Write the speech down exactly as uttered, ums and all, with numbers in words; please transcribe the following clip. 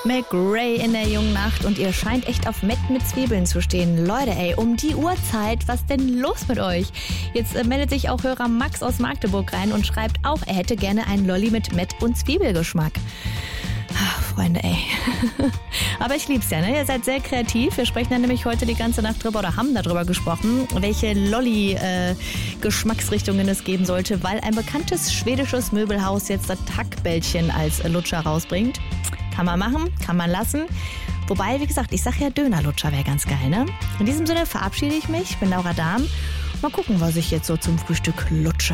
McRae in der jungen Nacht und ihr scheint echt auf Mett mit Zwiebeln zu stehen. Leute, ey, um die Uhrzeit, was denn los mit euch? Jetzt äh, meldet sich auch Hörer Max aus Magdeburg rein und schreibt auch, er hätte gerne einen Lolli mit Mett- und Zwiebelgeschmack. Ach, Freunde, ey. Aber ich lieb's ja, ne? Ihr seid sehr kreativ. Wir sprechen dann nämlich heute die ganze Nacht drüber oder haben darüber gesprochen, welche Lolli-Geschmacksrichtungen äh, es geben sollte, weil ein bekanntes schwedisches Möbelhaus jetzt das Hackbällchen als Lutscher rausbringt. Kann man machen, kann man lassen. Wobei, wie gesagt, ich sag ja, Dönerlutscher wäre ganz geil, ne? In diesem Sinne verabschiede ich mich. Ich bin Laura Dahm. Mal gucken, was ich jetzt so zum Frühstück lutsche.